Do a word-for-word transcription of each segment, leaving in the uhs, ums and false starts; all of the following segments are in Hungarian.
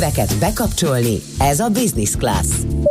éveket bekapcsolni, ez a Business Class.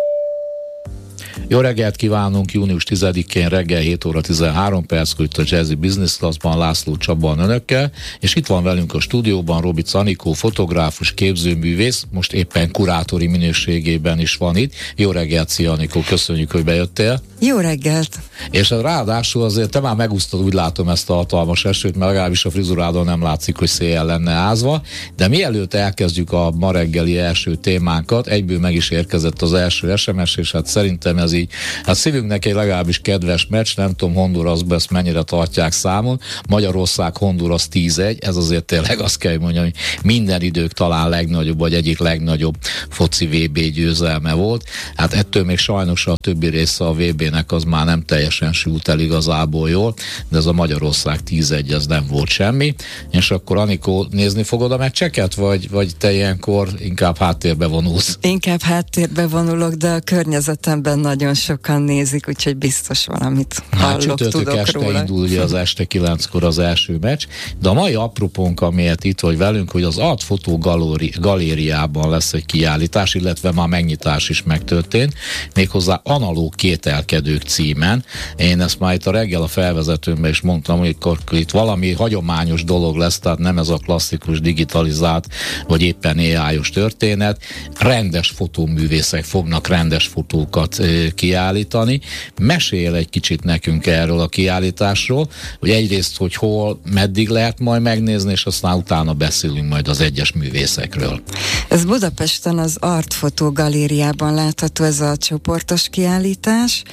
Jó reggelt kívánunk, június tizedikén reggel hét óra tizenhárom perckor itt a Jazzy Business Classban László Csaba önökkel, és itt van velünk a stúdióban Robic Anikó, fotográfus, képzőművész, most éppen kurátori minőségében is van itt. Jó reggelt, szia Anikó, köszönjük, hogy bejöttél. Jó reggelt! És ráadásul azért te már megúsztad, úgy látom, ezt a hatalmas esőt, mert legalábbis a frizurádon nem látszik, hogy szél lenne ázva, de mielőtt elkezdjük a ma reggeli első témánkat, egyből meg is érkezett az első es em es, és hát szerintem ez így, hát szívünknek egy legalábbis kedves meccs, nem tudom Hondurasban ezt mennyire tartják számon, Magyarország Honduras tíz egy, ez azért tényleg azt kell mondjam, hogy minden idők talán legnagyobb, vagy egyik legnagyobb foci vé bé győzelme volt, hát ettől még sajnos a többi része a vé bének az már nem teljesen sült el igazából jól, de ez a Magyarország tíz egy, ez nem volt semmi, és akkor Anikó, nézni fogod a meccseket, vagy, vagy te ilyenkor inkább háttérbe vonulsz? Inkább háttérbe vonulok, de a környezetemben nagyon sokan nézik, úgyhogy biztos valamit hallok, hát, tudok este róla. Indul ugye az este kilenckor az első meccs, de a mai apropónk, amiért itt vagy velünk, hogy az Art Photo Galeri- galériában lesz egy kiállítás, illetve már megnyitás is megtörtént, méghozzá analóg kételkedők címen. Én ezt már itt a reggel a felvezetőmben is mondtam, hogy itt valami hagyományos dolog lesz, tehát nem ez a klasszikus digitalizált, vagy éppen á i-os történet. Rendes fotóművészek fognak rendes fotókat e, kiállítani. Mesél egy kicsit nekünk erről a kiállításról, hogy egyrészt, hogy hol, meddig lehet majd megnézni, és aztán utána beszélünk majd az egyes művészekről. Ez Budapesten az Art Photo Galériában látható, ez a csoportos kiállítás.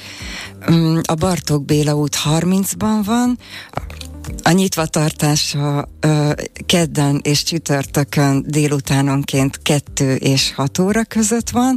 A Bartók Béla út harmincban van, a nyitvatartása ö, kedden és csütörtökön délutánonként kettő és hat óra között van,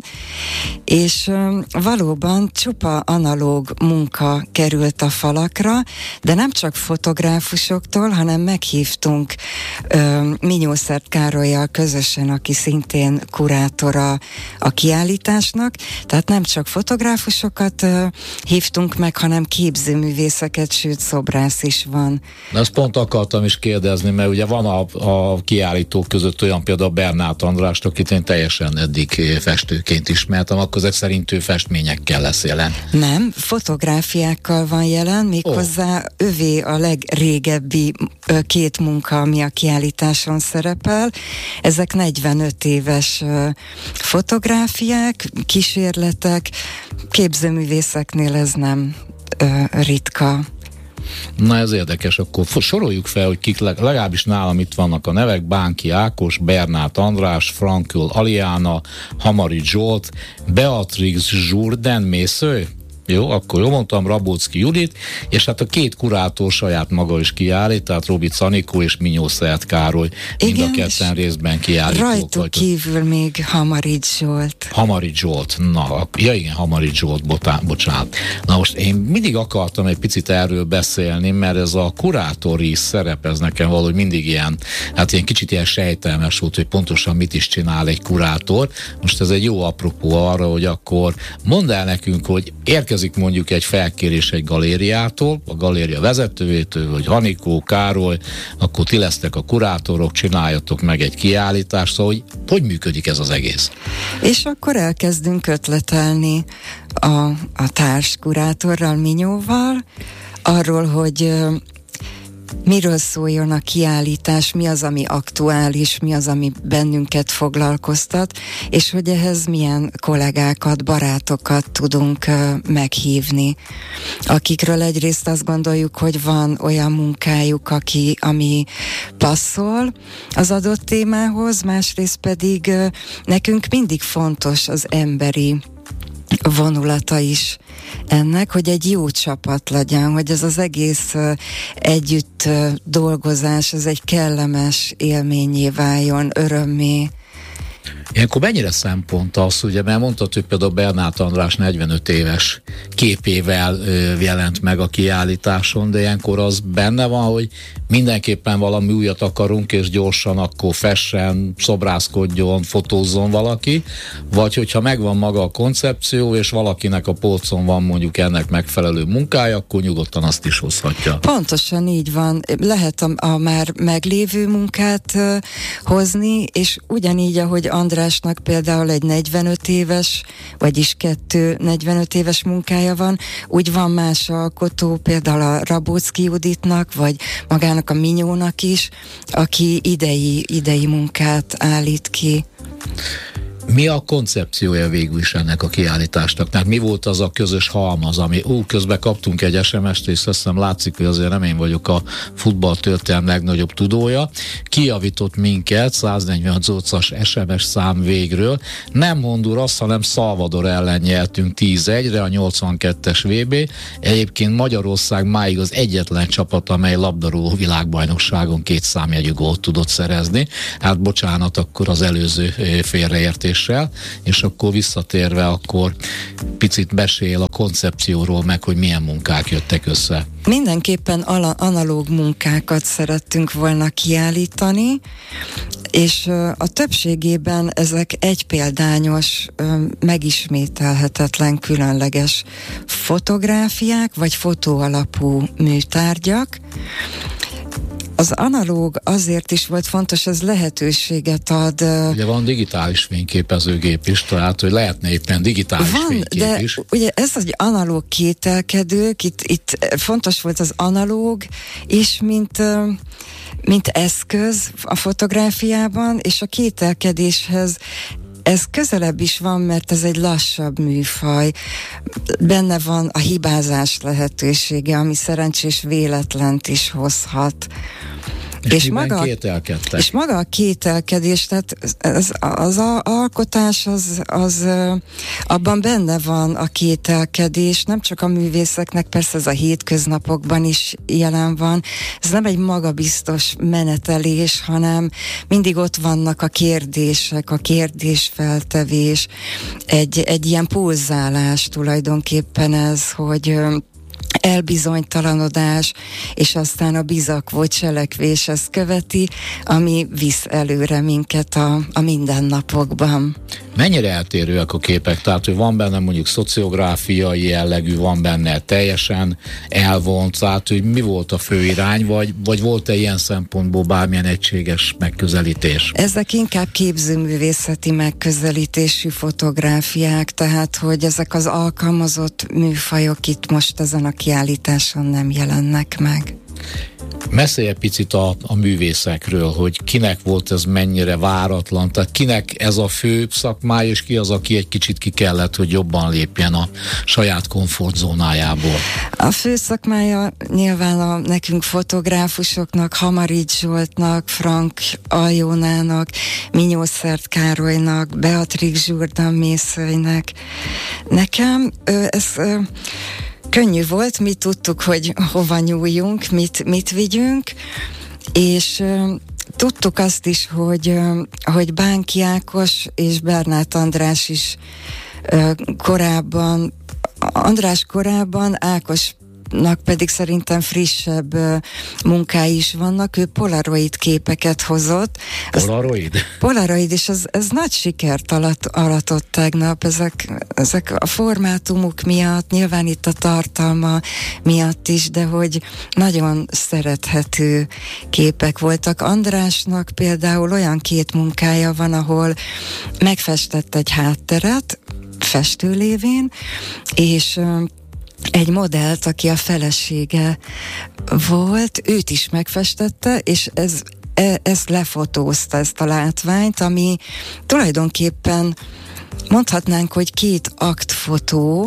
és ö, valóban csupa analóg munka került a falakra, de nem csak fotográfusoktól, hanem meghívtunk ö, Minyószert Károllyal közösen, aki szintén kurátora a kiállításnak, tehát nem csak fotográfusokat ö, hívtunk meg, hanem képzőművészeket, sőt szobrász is van. Na, ezt pont akartam is kérdezni, mert ugye van a, a kiállítók között olyan például Bernát Andrást, akit én teljesen eddig festőként ismertem, akkor ezek szerint ő festményekkel lesz jelen. Nem, fotográfiákkal van jelen, méghozzá oh. övé a legrégebbi ö, két munka, ami a kiállításon szerepel. Ezek negyvenöt éves ö, fotográfiák, kísérletek, képzőművészeknél ez nem ö, ritka. Na, ez érdekes, akkor soroljuk fel, hogy kik, legalábbis nálam itt vannak a nevek: Bánki Ákos, Bernát András, Frankül Aliána, Hamari Zsolt, Beatrix Jourdain Mésző. Jó, akkor jól mondtam, Rabóczki Judit, és hát a két kurátor saját maga is kiállít, tehát Robic Anikó és Minyószert Károly, mind a ketten részben kiállítók. Rajtuk kívül még Hamarics Zsolt. Hamarics Zsolt, na, ja igen, Hamarics Zsolt, botán, bocsánat. Na most én mindig akartam egy picit erről beszélni, mert ez a kurátori szerep, ez nekem valahogy mindig ilyen, hát ilyen kicsit ilyen sejtelmes volt, hogy pontosan mit is csinál egy kurátor. Most ez egy jó apropó arra, hogy akkor mondd el nekünk, hogy érkezik mondjuk egy felkérés egy galériától, a galéria vezetőjétől, hogy Anikó, Károly, akkor ti lesztek a kurátorok, csináljatok meg egy kiállítást, szóval hogy, hogy működik ez az egész? És akkor elkezdünk ötletelni a, a társkurátorral, Minyóval, arról, hogy miről szóljon a kiállítás, mi az, ami aktuális, mi az, ami bennünket foglalkoztat, és hogy ehhez milyen kollégákat, barátokat tudunk uh, meghívni, akikről egyrészt azt gondoljuk, hogy van olyan munkájuk, aki, ami passzol az adott témához, másrészt pedig uh, nekünk mindig fontos az emberi vonulata is ennek, hogy egy jó csapat legyen, hogy ez az egész uh, együtt uh, dolgozás, ez egy kellemes élményé váljon, örömmé. Ilyenkor mennyire szempont az, ugye, mert mondtad, hogy például Bernát András negyvenöt éves képével ö, jelent meg a kiállításon, de ilyenkor az benne van, hogy mindenképpen valami újat akarunk, és gyorsan akkor fessen, szobrászkodjon, fotózzon valaki, vagy hogyha megvan maga a koncepció, és valakinek a polcon van mondjuk ennek megfelelő munkája, akkor nyugodtan azt is hozhatja. Pontosan így van. Lehet a, a már meglévő munkát uh, hozni, és ugyanígy, ahogy András Andrásnak például egy negyvenöt éves, vagyis kettő negyvenöt éves munkája van, úgy van más alkotó, például a Rabóczky Juditnak, vagy magának a Minyónak is, aki idei, idei munkát állít ki. Mi a koncepciója végül is ennek a kiállításnak? Tehát mi volt az a közös halmaz, ami ú, közben kaptunk egy es em est, és azt hiszem látszik, hogy azért nem én vagyok a futballtörténelem legnagyobb tudója. Kijavított minket száznegyvennyolcas es em es szám végről. Nem Honduras, hanem Salvador ellen nyertünk tíz egyre a nyolcvankettes vé bé. Egyébként Magyarország máig az egyetlen csapat, amely labdarúgó világbajnokságon két számjegyű gólt tudott szerezni. Hát bocsánat, akkor az előző félreértés. És akkor visszatérve, akkor picit mesél a koncepcióról meg, hogy milyen munkák jöttek össze. Mindenképpen ala- analóg munkákat szerettünk volna kiállítani, és a többségében ezek egypéldányos, megismételhetetlen, különleges fotográfiák, vagy fotóalapú műtárgyak. Az analóg azért is volt fontos, ez lehetőséget ad. Ugye van digitális fényképezőgép is, tehát hogy lehetne éppen digitális van, fénykép de is. Ugye ez az analóg kételkedők, itt, itt fontos volt az analóg is, mint, mint eszköz a fotográfiában, és a kételkedéshez ez közelebb is van, mert ez egy lassabb műfaj. Benne van a hibázás lehetősége, ami szerencsés véletlent is hozhat. És, és, maga, és maga a kételkedés, tehát az, az a, alkotás, az, az abban benne van a kételkedés, nem csak a művészeknek, persze ez a hétköznapokban is jelen van. Ez nem egy magabiztos menetelés, hanem mindig ott vannak a kérdések, a kérdésfeltevés, egy, egy ilyen pulzálás tulajdonképpen ez, hogy elbizonytalanodás, és aztán a bizakvó cselekvés ezt követi, ami visz előre minket a, a mindennapokban. Mennyire eltérőek a képek? Tehát, hogy van benne mondjuk szociográfiai jellegű, van benne teljesen elvont, tehát, hogy mi volt a fő irány, vagy, vagy volt-e ilyen szempontból bármilyen egységes megközelítés? Ezek inkább képzőművészeti megközelítésű fotográfiák, tehát, hogy ezek az alkalmazott műfajok itt most ezen a kiállításon nem jelennek meg. Mesélj egy picit a, a művészekről, hogy kinek volt ez mennyire váratlan, tehát kinek ez a fő szakmája, és ki az, aki egy kicsit ki kellett, hogy jobban lépjen a saját komfortzónájából. A fő szakmája nyilván a nekünk fotográfusoknak, Hamarics Zsoltnak, Frank Aljónának, Minyószert Károlynak, Beatrix Zsurdan Mészölynek. Nekem ez könnyű volt, mi tudtuk, hogy hova nyúljunk, mit, mit vigyünk, és uh, tudtuk azt is, hogy, uh, hogy Bánki Ákos és Bernát András is uh, korábban, András korábban, Ákos pedig szerintem frissebb uh, munkái is vannak, ő polaroid képeket hozott. Polaroid? Az, polaroid, és az, ez nagy sikert alat, aratott tegnap, ezek, ezek a formátumuk miatt, nyilván itt a tartalma miatt is, de hogy nagyon szerethető képek voltak. Andrásnak például olyan két munkája van, ahol megfestett egy hátteret, festő lévén, és uh, egy modellt, aki a felesége volt, őt is megfestette, és ez, e, ezt lefotózta, ezt a látványt, ami tulajdonképpen mondhatnánk, hogy két aktfotó,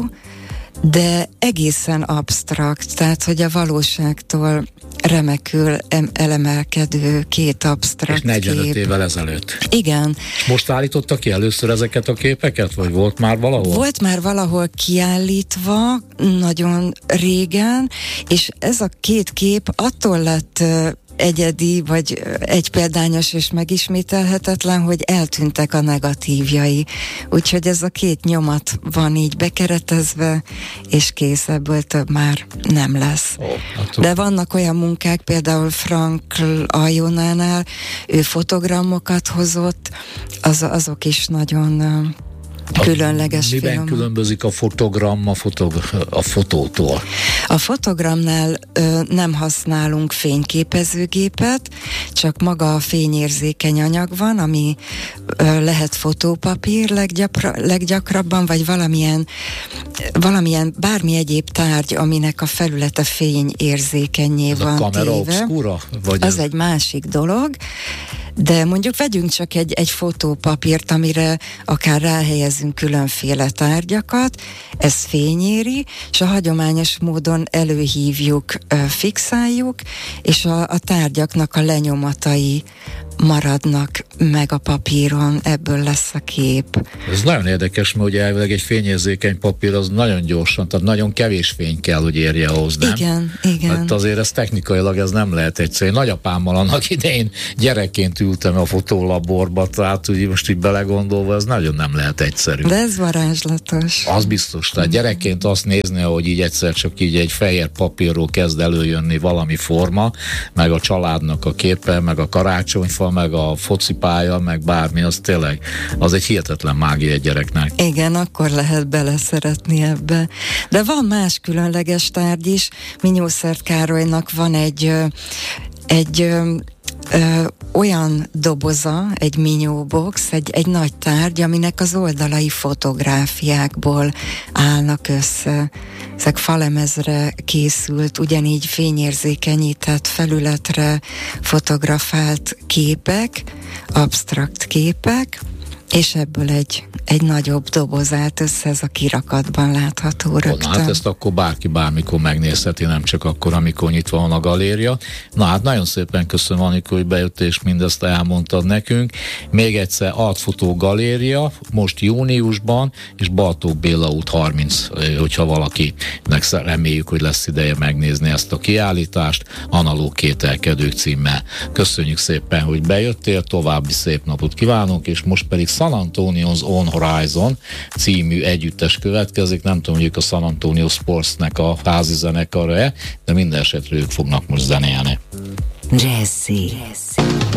de egészen absztrakt, tehát hogy a valóságtól remekül em- elemelkedő két absztrakt és negyvenöt kép. évvel ezelőtt. Igen. Most állította ki először ezeket a képeket, vagy volt már valahol? Volt már valahol kiállítva, nagyon régen, és ez a két kép attól lett egyedi, vagy egypéldányos és megismételhetetlen, hogy eltűntek a negatívjai. Úgyhogy ez a két nyomat van így bekeretezve, és kész, ebből több már nem lesz. Oh, hát de vannak olyan munkák, például Frank Aljónánál, ő fotogramokat hozott, az, azok is nagyon különleges Miben filmok. különbözik a fotogram a, fotog- a fotótól? A fotogramnál ö, nem használunk fényképezőgépet, csak maga a fényérzékeny anyag van, ami ö, lehet fotópapír leggyakra, leggyakrabban, vagy valamilyen, valamilyen bármi egyéb tárgy, aminek a felülete fényérzékennyé Ez van a kamera téve. obscura? Vagy Az ez... egy másik dolog, de mondjuk vegyünk csak egy, egy fotópapírt, amire akár ráhelyezünk különféle tárgyakat, ez fényéri, és a hagyományos módon előhívjuk, fixáljuk, és a, a tárgyaknak a lenyomatai maradnak meg a papíron, ebből lesz a kép. Ez nagyon érdekes, mert ugye elvileg egy fényérzékeny papír az nagyon gyorsan, tehát nagyon kevés fény kell, hogy érje ahhoz, nem? Igen, igen. Hát azért ez technikailag ez nem lehet egyszerű. Nagyapámmal annak idején gyerekként ültem a fotólaborba, tehát úgy most így belegondolva, ez nagyon nem lehet egyszerű. De ez varázslatos. Az biztos. Tehát gyerekként azt nézni, hogy így egyszer csak így egy fehér papírról kezd előjönni valami forma, meg a családnak a képe, meg a karácsonyfa, meg a focipálya, meg bármi, az tényleg, az egy hihetetlen mágia egy gyereknek. Igen, akkor lehet beleszeretni ebbe. De van más különleges tárgy is. Minyószert Károlynak van egy, egy ö, ö, olyan doboza, egy Minyó box, egy, egy nagy tárgy, aminek az oldalai fotográfiákból állnak össze. Ezek falemezre készült, ugyanígy fényérzékenyített felületre fotografált képek, absztrakt képek, és ebből egy, egy nagyobb doboz állt össze, ez a kirakatban látható rögtön. Na hát ezt akkor bárki bármikor megnézheti, nem csak akkor, amikor nyitva van a galéria. Na hát nagyon szépen köszönöm, Anikó, hogy bejöttél, és mindezt elmondtad nekünk. Még egyszer Artfotó Galéria, most júniusban, és Bartók Béla út harminc, hogyha valakinek reméljük, hogy lesz ideje megnézni ezt a kiállítást, Analóg Kételkedők címmel. Köszönjük szépen, hogy bejöttél, további szép napot kívánunk, és most pedig San Antonio's On Horizon című együttes következik. Nem tudom, hogy ők a San Antonio Sportsnek a házi zenekara-e, de minden esetre ők fognak most zenélni. Jazzy. Jazzy.